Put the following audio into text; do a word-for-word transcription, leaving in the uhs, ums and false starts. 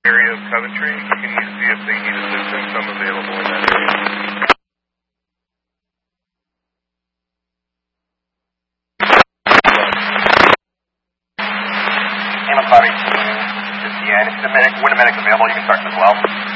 area of Coventry. Can you see if they need assistance? I'm available in that area. Ambulance five eighteen, fifty-nine. If the medic, when the medic's available, you can start as well.